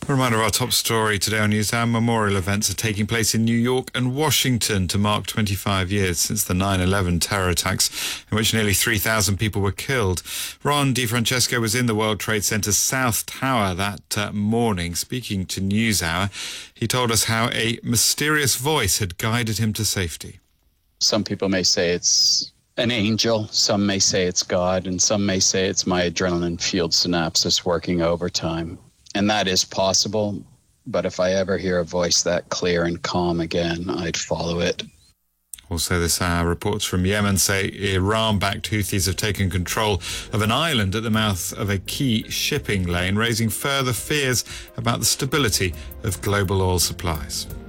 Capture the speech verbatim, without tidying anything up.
A reminder of our top story today on NewsHour. Memorial events are taking place in New York and Washington to mark twenty-five years since the nine eleven terror attacks in which nearly three thousand people were killed. Ron DeFrancesco was in the World Trade Center's South Tower that uh, morning. Speaking to NewsHour, he told us how a mysterious voice had guided him to safety. Some people may say it's an angel, some may say it's God, and some may say it's my adrenaline-fueled synapses working overtime. And that is possible, but if I ever hear a voice that clear and calm again, I'd follow it. Also this hour, reports from Yemen say Iran-backed Houthis have taken control of an island at the mouth of a key shipping lane, raising further fears about the stability of global oil supplies.